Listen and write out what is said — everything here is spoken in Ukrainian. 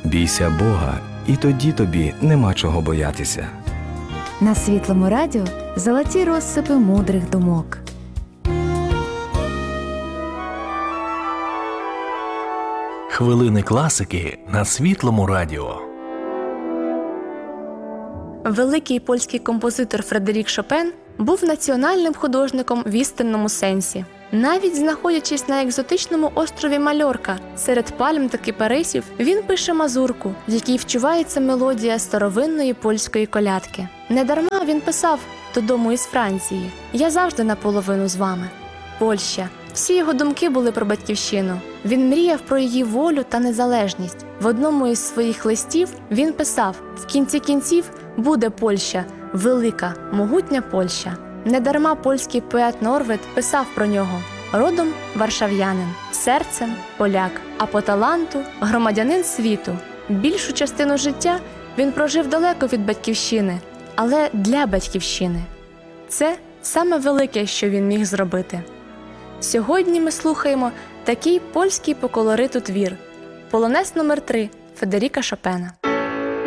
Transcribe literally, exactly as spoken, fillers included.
Бійся Бога, і тоді тобі нема чого боятися. На Світлому радіо золоті розсипи мудрих думок. Хвилини класики на Світлому радіо. Великий польський композитор Фредерік Шопен був національним художником в істинному сенсі. Навіть знаходячись на екзотичному острові Мальорка, серед пальм та кипарисів, він пише мазурку, в якій вчувається мелодія старовинної польської колядки. Недарма він писав «Додому із Франції. Я завжди наполовину з вами». Польща. Всі його думки були про батьківщину. Він мріяв про її волю та незалежність. В одному із своїх листів він писав «В кінці кінців буде Польща, велика, могутня Польща». Недарма польський поет Норвид писав про нього «Родом варшав'янин, серцем поляк, а по таланту громадянин світу». Більшу частину життя він прожив далеко від батьківщини, але для батьківщини. Це саме велике, що він міг зробити. Сьогодні ми слухаємо такий польський по колориту твір «Полонез номер три» Фредеріка Шопена.